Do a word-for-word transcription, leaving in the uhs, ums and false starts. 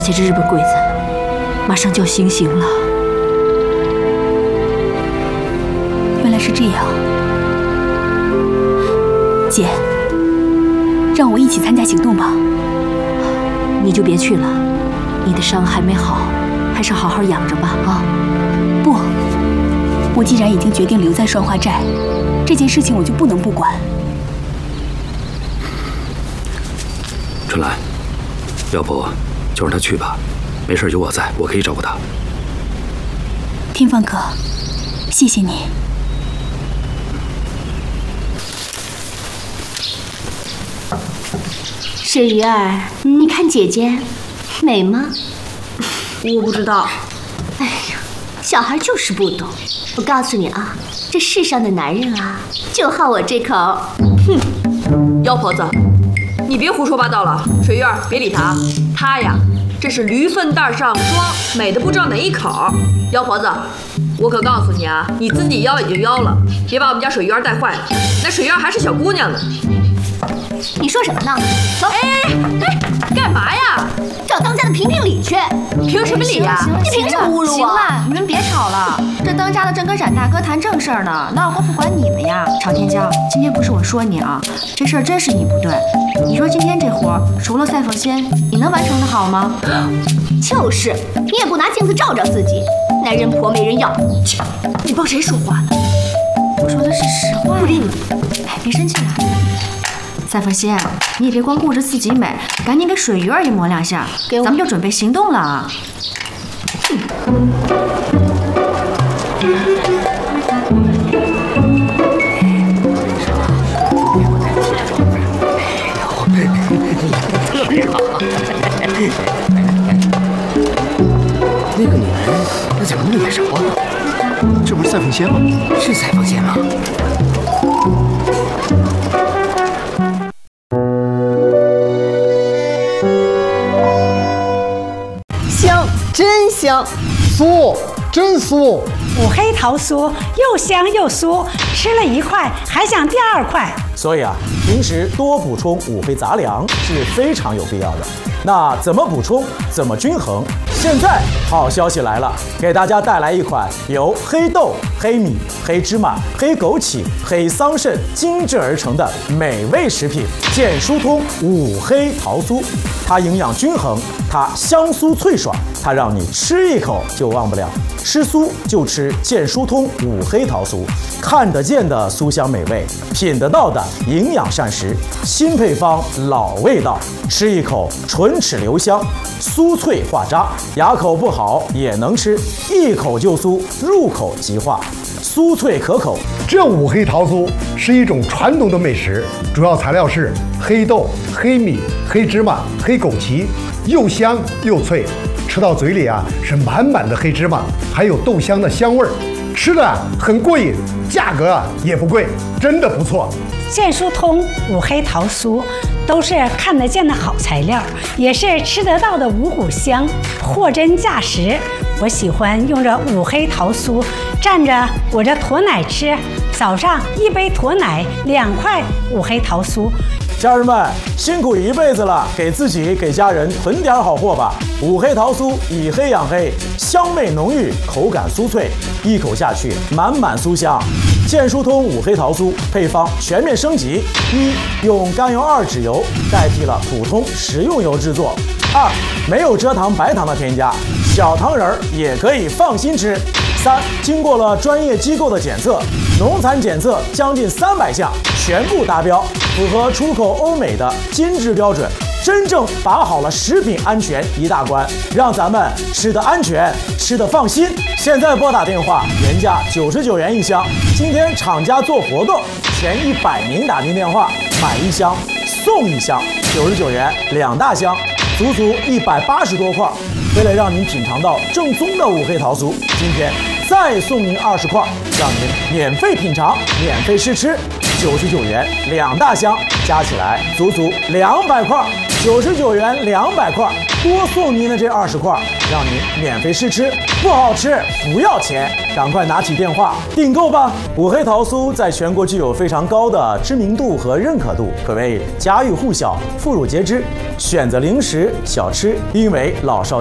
姐，这日本鬼子马上就要行刑了。 原来是这样，姐，让我一起参加行动吧。 你就别去了，你的伤还没好，还是好好养着吧啊！ 不，我既然已经决定留在双花寨，这件事情我就不能不管。 春兰，要不就让他去吧，没事有我在，我可以照顾他。 天放哥，谢谢你。 雪鱼儿，你看姐姐美吗？ 我不知道。 哎呀，小孩就是不懂。我告诉你啊，这世上的男人啊，就好我这口。 哼，妖婆子，你别胡说八道了。水月儿，别理他，他呀，这是驴粪蛋上霜，美的不知道哪一口。妖婆子，我可告诉你啊，你自己妖也就妖了，别把我们家水月儿带坏了。那水月儿还是小姑娘呢。 你说什么呢？走！ 哎哎，干嘛呀？ 找当家的评评理去。 评什么理呀？ 你凭什么侮辱我？ 行了，你们别吵了。这当家的正跟冉大哥谈正事儿呢，哪有功夫管你们呀？常天骄，今天不是我说你啊，这事儿真是你不对。你说今天这活儿除了赛凤仙，你能完成得好吗？ 就是，你也不拿镜子照照自己，男人婆没人要。 切，你帮谁说话呢？ 我说的是实话。 不理你。 哎，别生气了。赛凤仙，你也别光顾着自己美，赶紧给水鱼儿也抹两下，咱们就准备行动了啊！ 特别好。那个女人，那怎么那么眼熟啊？这不是赛凤仙吗？是赛凤仙吗？ 香，真香； 酥，真酥。 五黑桃酥又香又酥，吃了一块还想第二块。 所以啊，平时多补充五黑杂粮是非常有必要的。那怎么补充？怎么均衡？现在好消息来了，给大家带来一款由黑豆、黑米、黑芝麻、黑枸杞、黑桑葚精制而成的美味食品——健疏通五黑桃酥。它营养均衡，它香酥脆爽，它让你吃一口就忘不了。吃酥就吃健疏通五黑桃酥，看得见的酥香美味，品得到的营养膳食，新配方老味道，吃一口唇齿留香，酥脆化渣，牙口不好也能吃，一口就酥，入口即化，酥脆可口。 这五黑桃酥是一种传统的美食，主要材料是黑豆、黑米、黑芝麻、黑枸杞，又香又脆。吃到嘴里啊，是满满的黑芝麻，还有豆香的香味儿，吃的很过瘾，价格啊也不贵，真的不错。 健疏通五黑桃酥都是看得见的好材料，也是吃得到的五谷香，货真价实。我喜欢用这五黑桃酥蘸着我这驼奶吃，早上一杯驼奶，两块五黑桃酥。 家人们辛苦一辈子了，给自己给家人囤点好货吧。五黑桃酥以黑养黑，香味浓郁，口感酥脆，一口下去满满酥香。健疏通五黑桃酥配方全面升级：一、用甘油二酯油代替了普通食用油制作；二、没有蔗糖白糖的添加，小糖人儿也可以放心吃；三、经过了专业机构的检测，农残检测将近三百项，全部达标，符合出口欧美的金质标准，真正把好了食品安全一大关，让咱们吃得安全，吃得放心。现在拨打电话，原价九十九元一箱，今天厂家做活动，前一百名打进电话买一箱送一箱，九十九元两大箱，足足一百八十多块。为了让您品尝到正宗的五黑桃酥，今天再送您二十块，让您免费品尝，免费试吃。九十九元两大箱，加起来足足两百块。 九十九元两百块，多送您的这二十块，让您免费试吃，不好吃不要钱，赶快拿起电话订购吧！五黑桃酥在全国具有非常高的知名度和认可度，可谓家喻户晓、妇孺皆知。选择零食小吃，因为老少